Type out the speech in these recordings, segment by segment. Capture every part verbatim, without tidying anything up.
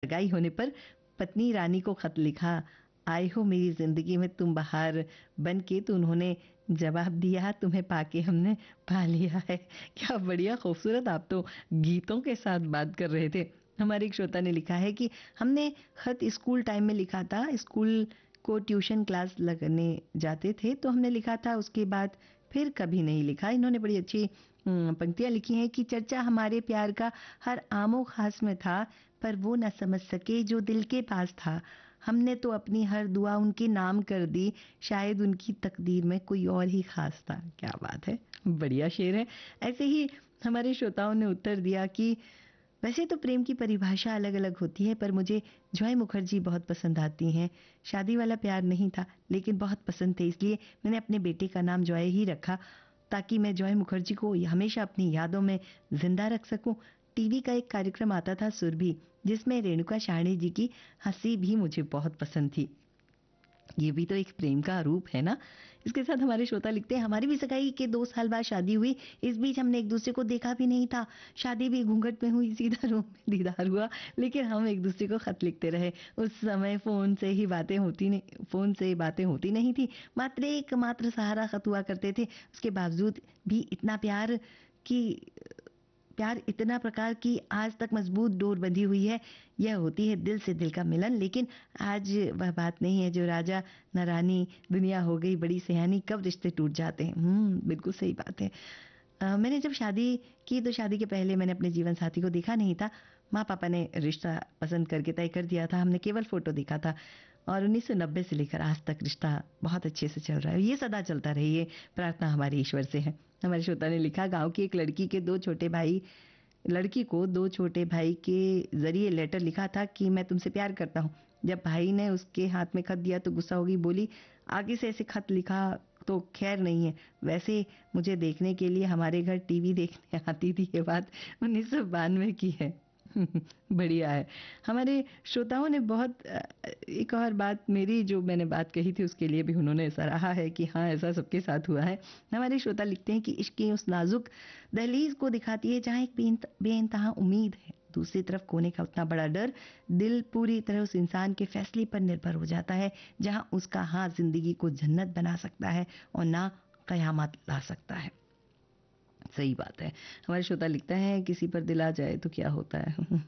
सगाई होने पर पत्नी रानी को खत लिखा, आए हो मेरी जिंदगी में तुम बहार बन के, तो उन्होंने जवाब दिया, तुम्हें पाके हमने पा लिया है। क्या बढ़िया खूबसूरत आप तो गीतों के साथ बात कर रहे थे। हमारे एक श्रोता ने लिखा है कि हमने खत स्कूल टाइम में लिखा था, स्कूल को ट्यूशन क्लास लगने जाते थे तो हमने लिखा था, उसके बाद फिर कभी नहीं लिखा। इन्होंने बड़ी अच्छी पंक्तियां लिखी हैं कि चर्चा हमारे प्यार का हर आमो खास में था, पर वो न समझ सके जो दिल के पास था। हमने तो अपनी हर दुआ उनके नाम कर दी, शायद उनकी तकदीर में कोई और ही खास था। क्या बात है, बढ़िया शेर है। ऐसे ही हमारे श्रोताओं ने उत्तर दिया कि वैसे तो प्रेम की परिभाषा अलग अलग होती है, पर मुझे जॉय मुखर्जी बहुत पसंद आती हैं। शादी वाला प्यार नहीं था, लेकिन बहुत पसंद थे, इसलिए मैंने अपने बेटे का नाम जॉय ही रखा, ताकि मैं जॉय मुखर्जी को हमेशा अपनी यादों में जिंदा रख सकूं। टीवी का एक कार्यक्रम आता था सुरभि, जिसमें रेणुका शाहनी जी की हंसी भी मुझे बहुत पसंद थी। ये भी तो एक प्रेम का रूप है ना। इसके साथ हमारे श्रोता लिखते हैं, हमारी भी सगाई के दो साल बाद शादी हुई, इस बीच हमने एक दूसरे को देखा भी नहीं था, शादी भी घूंघट में हुई, सीधा रूम में दीदार हुआ, लेकिन हम एक दूसरे को खत लिखते रहे। उस समय फोन से ही बातें होती नहीं फोन से बातें होती नहीं थी, मात्र एक मात्र सहारा खत हुआ करते थे। उसके बावजूद भी इतना प्यार की प्यार इतना प्रकार की आज तक मजबूत डोर बंधी हुई है। यह होती है दिल से दिल का मिलन, लेकिन आज वह बात नहीं है जो राजा न रानी, दुनिया हो गई बड़ी सयानी, कब रिश्ते टूट जाते हैं। हम्म बिल्कुल सही बात है। आ, मैंने जब शादी की तो शादी के पहले मैंने अपने जीवन साथी को देखा नहीं था। माँ पापा ने रिश्ता पसंद करके तय कर दिया था, हमने केवल फोटो देखा था, और उन्नीस सौ नब्बे से लेकर आज तक रिश्ता बहुत अच्छे से चल रहा है। ये सदा चलता रहे, ये प्रार्थना हमारे ईश्वर से है। हमारे श्रोता ने लिखा, गांव की एक लड़की के दो छोटे भाई लड़की को दो छोटे भाई के जरिए लेटर लिखा था कि मैं तुमसे प्यार करता हूँ। जब भाई ने उसके हाथ में खत दिया तो गुस्सा हो गई, बोली आगे से ऐसे खत लिखा तो खैर नहीं है, वैसे मुझे देखने के लिए हमारे घर टीवी देखने आती थी। ये बात उन्नीस सौ बानवे की है। बढ़िया है। हमारे श्रोताओं ने बहुत एक और बात, मेरी जो मैंने बात कही थी उसके लिए भी उन्होंने सराहा है कि हाँ ऐसा सबके साथ हुआ है। हमारे श्रोता लिखते हैं कि इश्क की उस नाजुक दहलीज को दिखाती है जहाँ एक बेइंतहा उम्मीद है, दूसरी तरफ खोने का उतना बड़ा डर। दिल पूरी तरह उस इंसान के फैसले पर निर्भर हो जाता है, जहाँ उसका हाथ जिंदगी को जन्नत बना सकता है और ना कयामत ला सकता है। सही बात है। हमारे श्रोता लिखता है, किसी पर दिल आ जाए तो क्या होता है।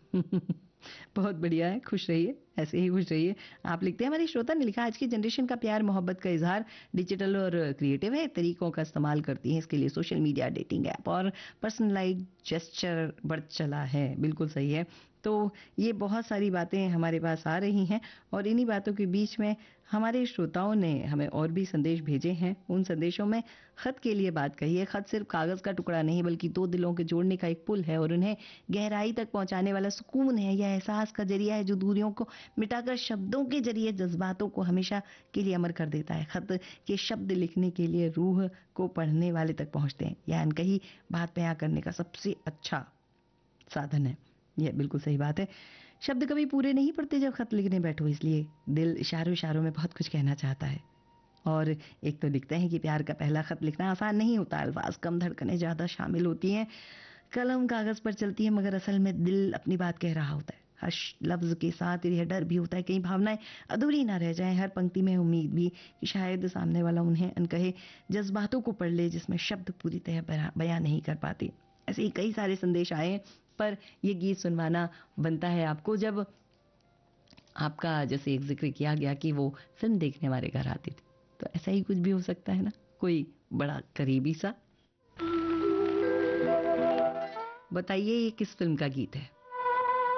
बहुत बढ़िया है, खुश रहिए, ऐसे ही खुश रहिए। आप लिखते हैं, हमारे श्रोता ने लिखा, आज की जनरेशन का प्यार मोहब्बत का इजहार डिजिटल और क्रिएटिव है, तरीकों का इस्तेमाल करती है इसके लिए सोशल मीडिया, डेटिंग ऐप और पर्सनलाइज्ड जेस्चर बढ़ चला है। बिल्कुल सही है। तो ये बहुत सारी बातें हमारे पास आ रही हैं, और इन्हीं बातों के बीच में हमारे श्रोताओं ने हमें और भी संदेश भेजे हैं। उन संदेशों में खत के लिए बात कही है। खत सिर्फ कागज का टुकड़ा नहीं, बल्कि दो दिलों के जोड़ने का एक पुल है, और उन्हें गहराई तक पहुंचाने वाला सुकून है। यह एहसास का जरिया है जो दूरियों को मिटाकर शब्दों के जरिए जज्बातों को हमेशा के लिए अमर कर देता है। खत के शब्द लिखने के लिए रूह को पढ़ने वाले तक पहुंचते हैं। यह अनकही बात बयां करने का सबसे अच्छा साधन है। यह बिल्कुल सही बात है। शब्द कभी पूरे नहीं पड़ते जब खत लिखने बैठो, इसलिए दिल इशारों इशारों में बहुत कुछ कहना चाहता है। और एक तो लिखते हैं कि प्यार का पहला खत लिखना आसान नहीं होता, अल्फाज कम, धड़कनें ज्यादा शामिल होती हैं, कलम कागज पर चलती है, मगर असल में दिल अपनी बात कह रहा होता है। हर लफ्ज के साथ यह डर भी होता है कहीं भावनाएं अधूरी ना रह जाएं। हर पंक्ति में उम्मीद भी कि शायद सामने वाला उन्हें अनकहे जज्बातों को पढ़ ले जिसमें शब्द पूरी तरह बयां नहीं कर पाते। ऐसे ही कई सारे संदेश आए, पर यह गीत सुनवाना बनता है आपको जब आपका, जैसे एक जिक्र किया गया कि वो फिल्म देखने वाले घर आती थी, तो ऐसा ही कुछ भी हो सकता है ना, कोई बड़ा करीबी सा। बताइए ये किस फिल्म का गीत है।